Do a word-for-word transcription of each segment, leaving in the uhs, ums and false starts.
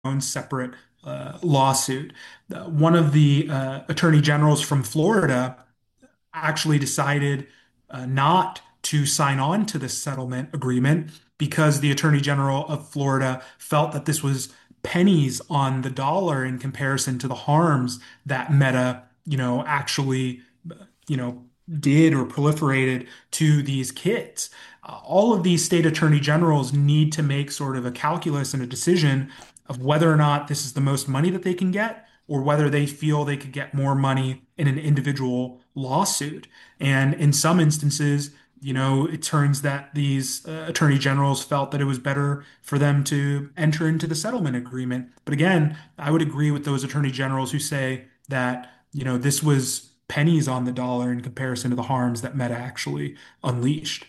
own separate uh, lawsuit. Uh, one of the uh, attorney generals from Florida actually decided uh, not to sign on to this settlement agreement because the Attorney General of Florida felt that this was pennies on the dollar in comparison to the harms that Meta, you know, actually, you know, did or proliferated to these kids. Uh, all of these state attorney generals need to make sort of a calculus and a decision of whether or not this is the most money that they can get or whether they feel they could get more money in an individual lawsuit. And in some instances, you know, it turns that these uh, attorney generals felt that it was better for them to enter into the settlement agreement. But again, I would agree with those attorney generals who say that, you know, this was pennies on the dollar in comparison to the harms that Meta actually unleashed.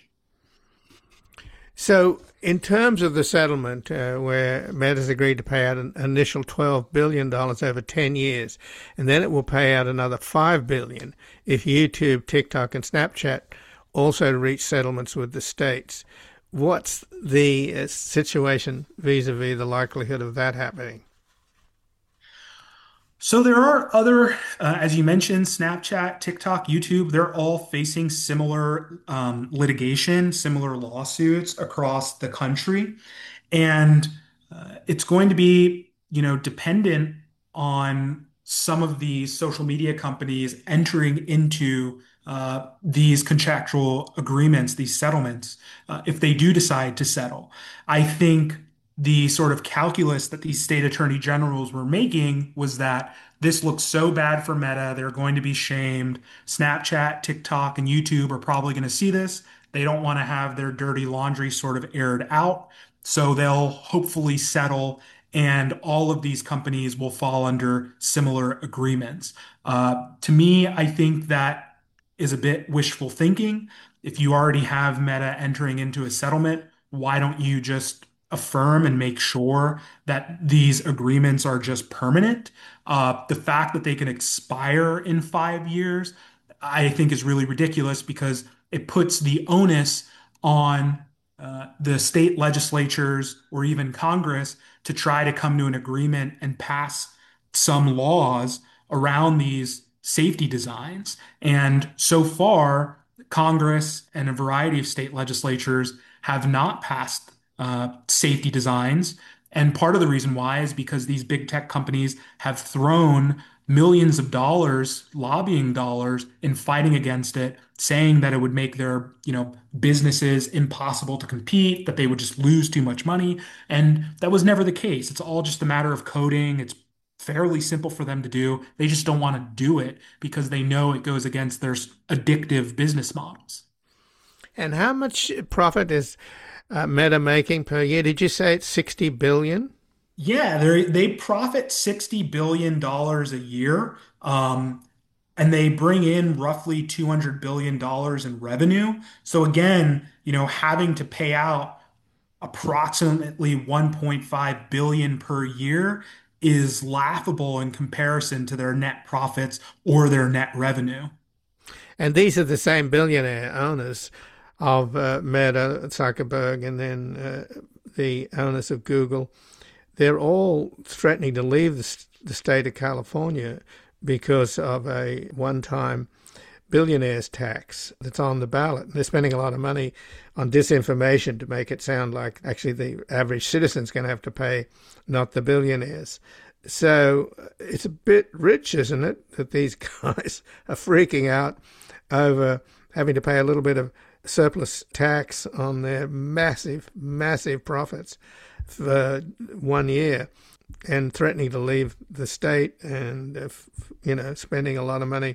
So, in terms of the settlement, uh, where Meta's agreed to pay out an initial twelve billion dollars over ten years, and then it will pay out another five billion dollars if YouTube, TikTok, and Snapchat also reach settlements with the states. What's the uh, situation vis-a-vis the likelihood of that happening? So there are other, uh, as you mentioned, Snapchat, TikTok, YouTube, they're all facing similar um, litigation, similar lawsuits across the country. And uh, it's going to be, you know, dependent on some of these social media companies entering into uh, these contractual agreements, these settlements, uh, if they do decide to settle. I think the sort of calculus that these state attorney generals were making was that this looks so bad for Meta, they're going to be shamed. Snapchat, TikTok, and YouTube are probably going to see this. They don't want to have their dirty laundry sort of aired out. So they'll hopefully settle, and all of these companies will fall under similar agreements. Uh, to me, I think that is a bit wishful thinking. If you already have Meta entering into a settlement, why don't you just affirm and make sure that these agreements are just permanent? Uh, the fact that they can expire in five years, I think is really ridiculous because it puts the onus on uh, the state legislatures or even Congress to try to come to an agreement and pass some laws around these safety designs. And so far, Congress and a variety of state legislatures have not passed uh, safety designs. And part of the reason why is because these big tech companies have thrown millions of dollars, lobbying dollars, in fighting against it, saying that it would make their, you know, businesses impossible to compete, that they would just lose too much money. And that was never the case. It's all just a matter of coding. It's fairly simple for them to do. They just don't want to do it because they know it goes against their addictive business models. And how much profit is uh, Meta making per year? Did you say it's sixty billion? Yeah, they they profit sixty billion dollars a year. Um, and they bring in roughly two hundred billion dollars in revenue. So again, you know, having to pay out approximately one point five billion per year is laughable in comparison to their net profits or their net revenue. And these are the same billionaire owners of uh, Meta, Zuckerberg, and then uh, the owners of Google. They're all threatening to leave the, the state of California because of a one-time billionaires tax that's on the ballot. And they're spending a lot of money on disinformation to make it sound like actually the average citizen's going to have to pay, not the billionaires. So uh, it's a bit rich, isn't it, that these guys are freaking out over having to pay a little bit of surplus tax on their massive, massive profits for one year and threatening to leave the state and, uh, you know, spending a lot of money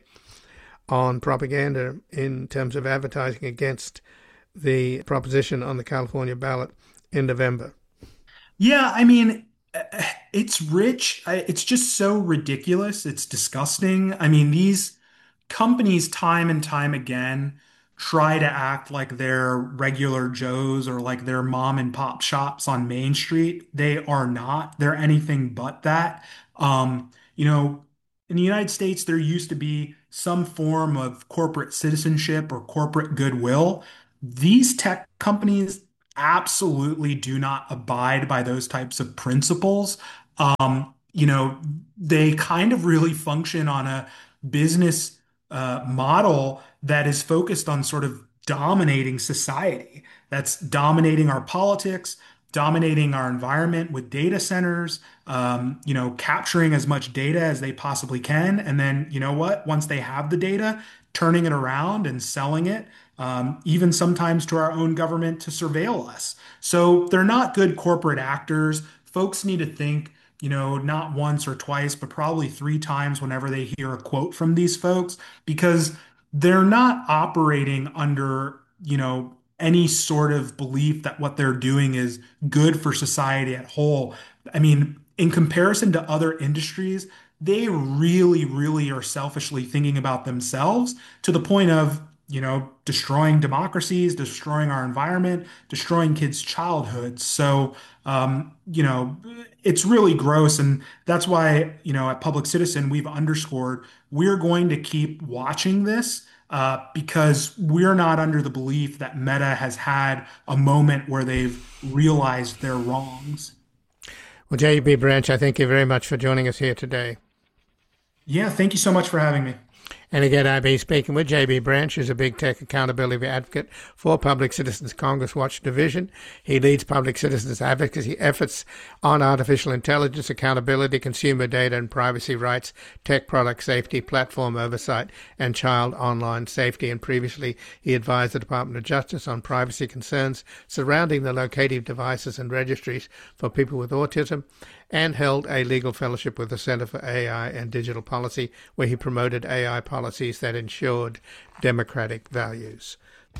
on propaganda in terms of advertising against the proposition on the California ballot in November. Yeah, I mean, it's rich. I- It's just so ridiculous. It's disgusting. I mean, these companies, time and time again, try to act like they're regular Joes or like they're mom and pop shops on Main Street. They are not. They're anything but that. Um, you know, in the United States, there used to be some form of corporate citizenship or corporate goodwill. These tech companies absolutely do not abide by those types of principles. Um, you know, they kind of really function on a business uh, model that is focused on sort of dominating society. That's dominating our politics, dominating our environment with data centers, um, you know, capturing as much data as they possibly can. And then, you know what? Once they have the data, turning it around and selling it, um, even sometimes to our own government to surveil us. So they're not good corporate actors. Folks need to think, you know, not once or twice, but probably three times whenever they hear a quote from these folks, because they're not operating under, you know, any sort of belief that what they're doing is good for society at whole. I mean, in comparison to other industries, they really, really are selfishly thinking about themselves to the point of, you know, destroying democracies, destroying our environment, destroying kids' childhoods. So, um, you know, it's really gross. And that's why, you know, at Public Citizen, we've underscored we're going to keep watching this uh, because we're not under the belief that Meta has had a moment where they've realized their wrongs. Well, J B Branch, I thank you very much for joining us here today. Yeah, thank you so much for having me. And again, I've been speaking with J B Branch, who's a big tech accountability advocate for Public Citizens Congress Watch Division. He leads Public Citizens advocacy efforts on artificial intelligence, accountability, consumer data and privacy rights, tech product safety, platform oversight, and child online safety. And previously, he advised the Department of Justice on privacy concerns surrounding the locative devices and registries for people with autism, and held a legal fellowship with the Center for A I and Digital Policy, where he promoted A I policies that ensured democratic values.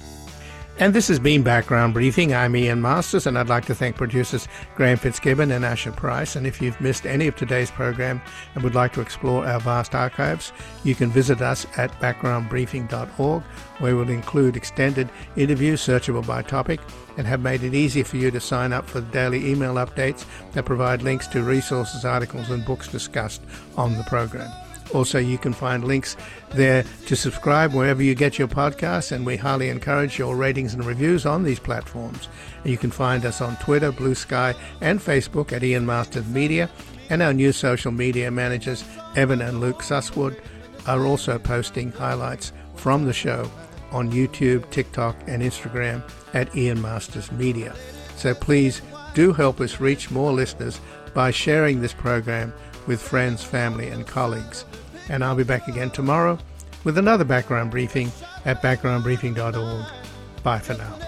And this has been Background Briefing. I'm Ian Masters, and I'd like to thank producers Graham Fitzgibbon and Asher Price. And if you've missed any of today's program and would like to explore our vast archives, you can visit us at background briefing dot org, where we'll include extended interviews searchable by topic and have made it easy for you to sign up for the daily email updates that provide links to resources, articles, and books discussed on the program. Also, you can find links there to subscribe wherever you get your podcasts, and we highly encourage your ratings and reviews on these platforms. And you can find us on Twitter, Blue Sky, and Facebook at Ian Masters Media, and our new social media managers, Evan and Luke Susswood, are also posting highlights from the show on YouTube, TikTok, and Instagram at Ian Masters Media. So please do help us reach more listeners by sharing this program with friends, family, and colleagues. And I'll be back again tomorrow with another background briefing at background briefing dot org. Bye for now.